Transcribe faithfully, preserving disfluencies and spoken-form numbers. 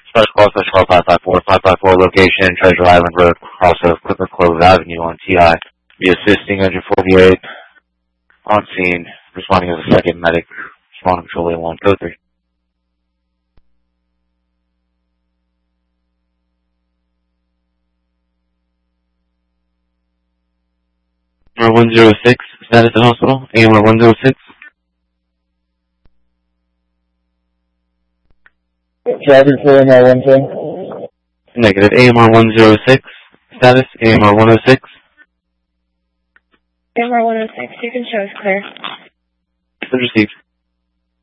Special call, special call five five four, five five four location, Treasure Island Road, cross of Clipper Clove Avenue on T I. Be assisting one forty-eight on scene, responding as a second medic, responding to control one, code three. one zero six, status at hospital, A M R one zero six. Traffic for A M R one ten. Negative, A M R one zero six, status, A M R one oh six. A M R one oh six, you can show us clear. Received.